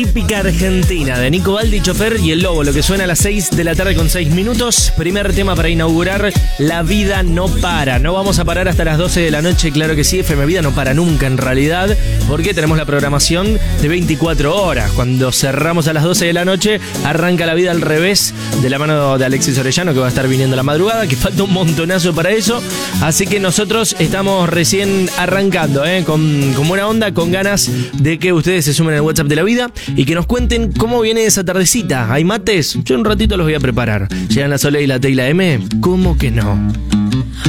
típica argentina de Nico Baldi, Chofer y El Lobo, lo que suena a las 6 de la tarde con 6 minutos. Primer tema para inaugurar, La Vida No Para. No vamos a parar hasta las 12 de la noche, claro que sí, FM Vida no para nunca en realidad, porque tenemos la programación de 24 horas. Cuando cerramos a las 12 de la noche, arranca La Vida al Revés, de la mano de Alexis Orellano, que va a estar viniendo a la madrugada, que falta un montonazo para eso. Así que nosotros estamos recién arrancando, con buena onda, con ganas de que ustedes se sumen al WhatsApp de La Vida y que nos cuenten cómo viene esa tardecita. ¿Hay mates? Yo en un ratito los voy a preparar. ¿Llegan la Sole y la T y la M? ¿Cómo que no?